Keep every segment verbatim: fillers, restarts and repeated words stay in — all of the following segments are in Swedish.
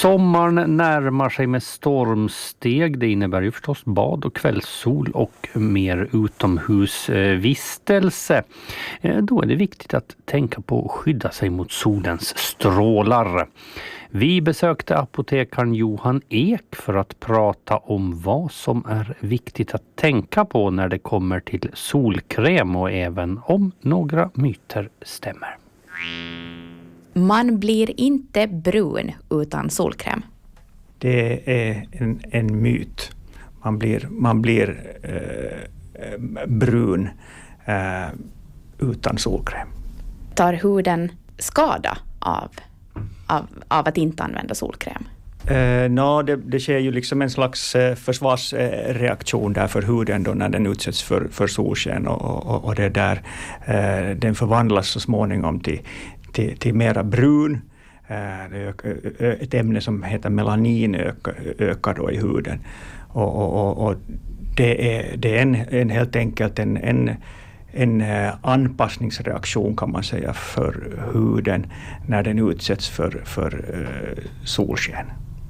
Sommaren närmar sig med stormsteg. Det innebär ju förstås bad och kvällssol och mer utomhusvistelse. Då är det viktigt att tänka på att skydda sig mot solens strålar. Vi besökte apotekaren Johan Ek för att prata om vad som är viktigt att tänka på när det kommer till solkräm och även om några myter stämmer. Man blir inte brun utan solkräm. Det är en, en myt. Man blir, man blir eh, brun eh, utan solkräm. Tar huden skada av, av, av att inte använda solkräm? Eh, no, det, det sker ju liksom en slags eh, försvarsreaktion där för huden då när den utsätts för, för solsken och, och, och det där, eh, den förvandlas så småningom till Till, till mera brun. Ett ämne som heter melanin ökar, ökar då i huden. Och, och, och det är, det är en, en helt enkelt en, en, en anpassningsreaktion kan man säga för huden när den utsätts för, för uh, solsken.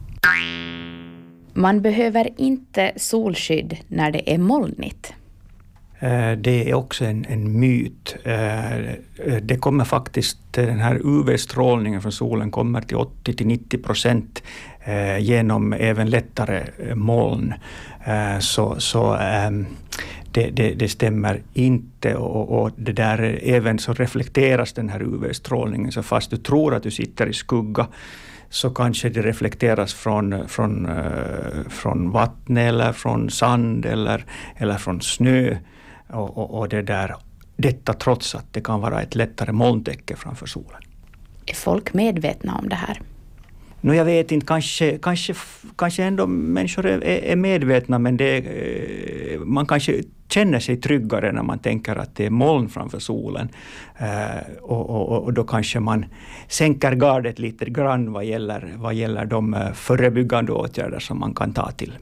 Man behöver inte solskydd när det är molnigt. Det är också en, en myt. Det kommer faktiskt, den här U V-strålningen från solen kommer till åttio till nittio procent genom även lättare moln. Så, så det, det, det stämmer inte och, och det där även så reflekteras den här U V-strålningen, så fast du tror att du sitter i skugga så kanske det reflekteras från, från, från vatten eller från sand eller, eller från snö. Och, och, och det där, detta trots att det kan vara ett lättare molntäcke framför solen. Är folk medvetna om det här? No, jag vet inte, kanske, kanske, kanske ändå människor är, är medvetna, men det, man kanske känner sig tryggare när man tänker att det är moln framför solen. Eh, och, och, och då kanske man sänker gardet lite grann vad gäller, vad gäller de förebyggande åtgärder som man kan ta till.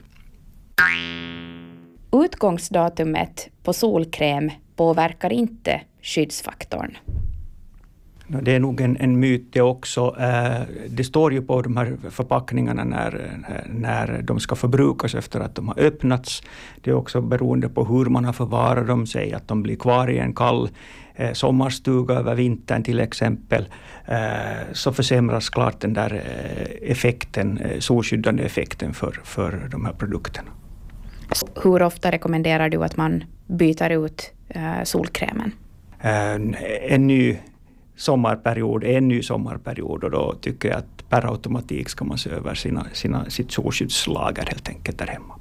Utgångsdatumet på solkräm påverkar inte skyddsfaktorn. Det är nog en, en myt det också. Det står ju på de här förpackningarna när, när de ska förbrukas efter att de har öppnats. Det är också beroende på hur man har förvarat dem. Säg att de blir kvar i en kall sommarstuga över vintern till exempel. Så försämras klart den där effekten, solskyddande effekten för, för de här produkterna. Hur ofta rekommenderar du att man byter ut uh, solkrämen? En, en ny sommarperiod, en ny sommarperiod och då tycker jag att per automatik ska man se över sina, sina, sitt solskyddslager helt enkelt där hemma.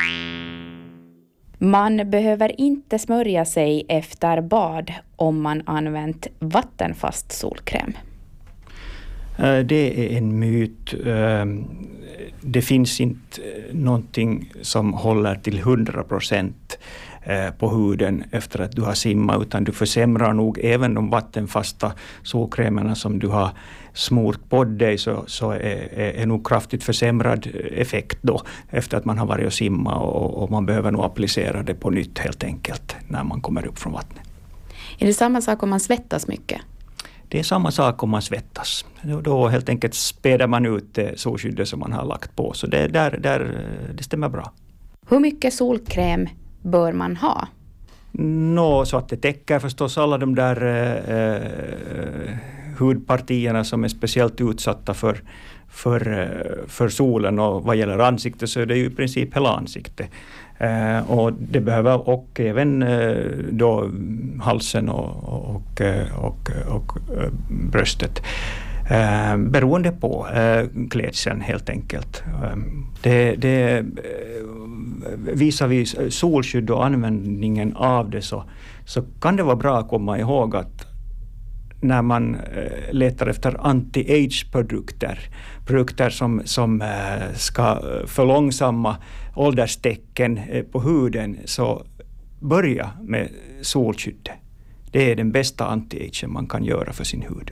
Man behöver inte smörja sig efter bad om man använt vattenfast solkräm. Det är en myt. Det finns inte någonting som håller till hundra procent på huden efter att du har simmat, utan du försämrar nog även de vattenfasta solkrämerna som du har smort på dig, så, så är, är nog kraftigt försämrad effekt då efter att man har varit och simma och, och man behöver nog applicera det på nytt helt enkelt när man kommer upp från vattnet. Är det samma sak om man svettas mycket? Det är samma sak om man svettas. Då helt enkelt späder man ut solskyddet som man har lagt på. Så det, där, där, det stämmer bra. Hur mycket solkräm bör man ha? Nå, så att det täcker förstås alla de där eh, hudpartierna som är speciellt utsatta för, för, för solen. Och vad gäller ansiktet så är det ju i princip hela ansiktet. Eh, och det behöver och även eh, då halsen och, och, och, och, och bröstet. Eh, beroende på eh, klädseln helt enkelt. Eh, det, det visar vi solskydd och användningen av det, så, så kan det vara bra att komma ihåg att när man eh, letar efter anti-age-produkter, produkter som, som eh, ska förlångsamma ålderstecken eh, på huden, så börja med solskydd. Det är den bästa anti-age man kan göra för sin hud.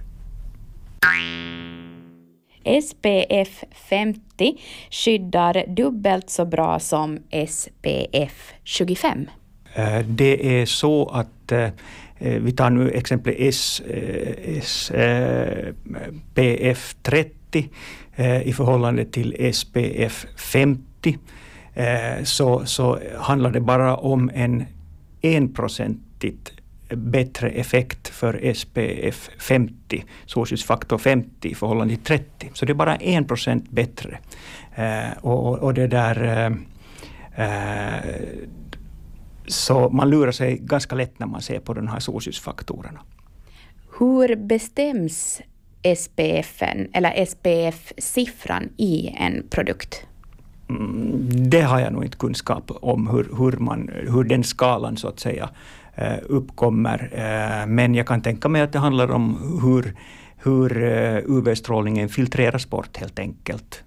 S P F femtio skyddar dubbelt så bra som S P F tjugofem. Eh, det är så att eh, vi tar nu exempel S, S, P F trettio trettio eh, i förhållande till S P F femtio. Eh, så, så handlar det bara om en enprocentigt bättre effekt för S P F femtio, solskyddsfaktor femtio i förhållande till trettio. Så det är bara en procent bättre. Eh, och, och det där... Eh, så man lurar sig ganska lätt när man ser på de här solskyddsfaktorerna. Hur bestäms S P F-en eller S P F-siffran i en produkt? Mm, det har jag nog inte kunskap om hur, hur, man, hur den skalan så att säga uppkommer. Men jag kan tänka mig att det handlar om hur, hur U V-strålningen filtreras bort helt enkelt.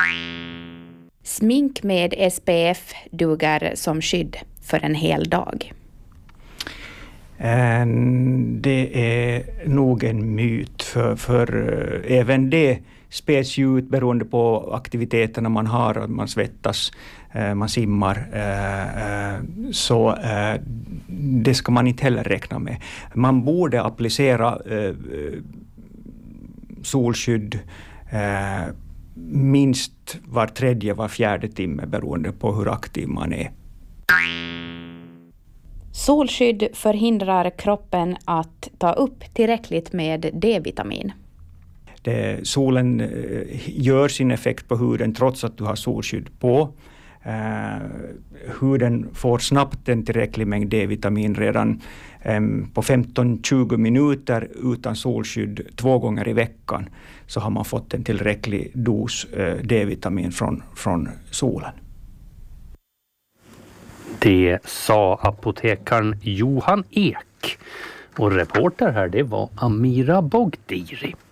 Smink med S P F duger som skydd för en hel dag. Det är nog en myt, för, för även det späds ju ut beroende på aktiviteterna man har. Man svettas, man simmar, så det ska man inte heller räkna med. Man borde applicera solskydd minst var tredje, var fjärde timme beroende på hur aktiv man är. Solskydd förhindrar kroppen att ta upp tillräckligt med D-vitamin. Det, solen gör sin effekt på huden trots att du har solskydd på. Uh, huden får snabbt en tillräcklig mängd D-vitamin redan um, på femton till tjugo minuter utan solskydd två gånger i veckan, så har man fått en tillräcklig dos uh, D-vitamin från, från solen. Det sa apotekaren Johan Ek, och reporter här det var Amira Bogdiri.